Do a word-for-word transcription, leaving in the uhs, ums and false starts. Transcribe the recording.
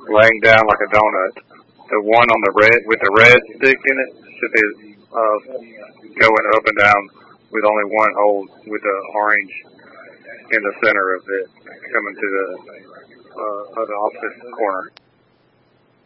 laying down like a donut. The one on the red with the red stick in it should be uh, going up and down with only one hole with the orange in the center of it coming to the uh, other opposite corner.